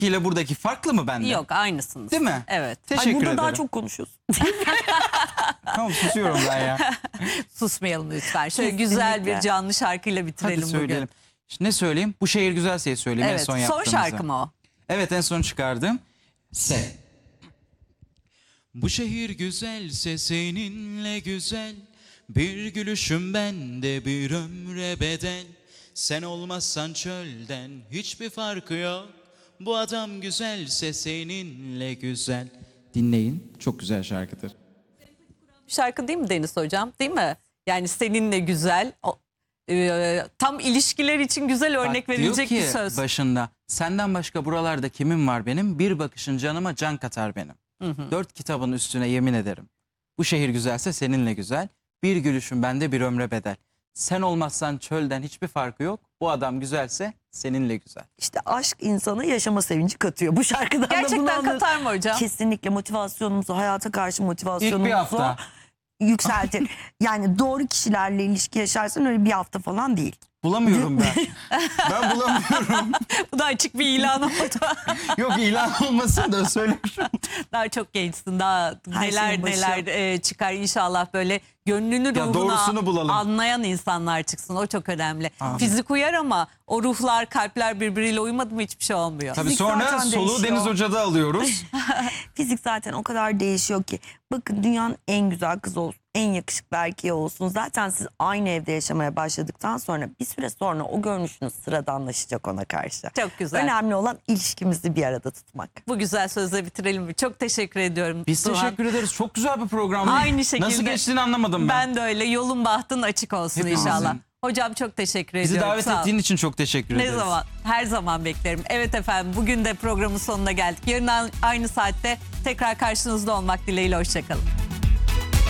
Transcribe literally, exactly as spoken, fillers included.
ile buradaki farklı mı bende? Yok, aynısınız. Değil mi? Evet. Teşekkür Ay, burada ederim. daha çok konuşuyorsun. Tamam, susuyorum ben ya. Susmayalım lütfen. Şöyle Kesinlikle. güzel bir canlı şarkıyla bitirelim Hadi söyleyelim. bugün. Şimdi ne söyleyeyim? Bu şehir güzelse söyleyeyim Evet, en son son yaptığımızı. şarkı mı o? Evet, en son çıkardım. Se. Bu şehir güzelse seninle güzel, bir gülüşüm bende bir ömre bedel. Sen olmazsan çölden hiçbir farkı yok. Bu adam güzelse seninle güzel. Dinleyin, çok güzel şarkıdır. Şarkı değil mi Deniz Hocam? Değil mi? Yani seninle güzel. O, e, tam ilişkiler için güzel örnek Bak, verilecek diyor bir ki söz. başında, senden başka buralarda kimim var benim, bir bakışın canıma can katar benim. Hı hı. Dört kitabın üstüne yemin ederim. Bu şehir güzelse seninle güzel, bir gülüşün bende bir ömre bedel. Sen olmazsan çölden hiçbir farkı yok. Bu adam güzelse seninle güzel. İşte aşk insana yaşama sevinci katıyor. Bu şarkıdan da bunu Gerçekten anlıyoruz. katar mı hocam? Kesinlikle motivasyonumuzu, hayata karşı motivasyonumuzu İlk bir hafta. yükseltir. Yani doğru kişilerle ilişki yaşarsan öyle bir hafta falan değil. Bulamıyorum ben. Ben bulamıyorum. Bu da açık bir ilan oldu. Yok, ilan olmasın da söylemişim. Daha çok gençsin. Daha Her neler şeyin başı. neler e, çıkar inşallah, böyle gönlünü Ya ruhunu doğrusunu bulalım. anlayan insanlar çıksın. O çok önemli. Amin. Fizik uyar ama o ruhlar, kalpler birbiriyle uymadı mı hiçbir şey olmuyor. Tabii Fizik sonra zaten soluğu değişiyor. Deniz Hoca'da alıyoruz. Fizik zaten o kadar değişiyor ki. Bakın, dünyanın en güzel kızı olsun, en yakışıklı erkeği olsun. Zaten siz aynı evde yaşamaya başladıktan sonra bir süre sonra o görünüşünüz sıradanlaşacak ona karşı. Çok güzel. Önemli olan ilişkimizi bir arada tutmak. Bu güzel sözle bitirelim mi? Çok teşekkür ediyorum. Biz Doğan. teşekkür ederiz. Çok güzel bir program. Aynı şekilde. Nasıl geçtiğini anlamadım ben. Ben de öyle. Yolun bahtın açık olsun Hepimizin. inşallah. Hocam çok teşekkür Bizi ediyorum. davet Sağ ol. ettiğin için çok teşekkür Ne ederiz. zaman? Her zaman beklerim. Evet efendim, bugün de programın sonuna geldik. Yarın aynı saatte tekrar karşınızda olmak dileğiyle. Hoşçakalın.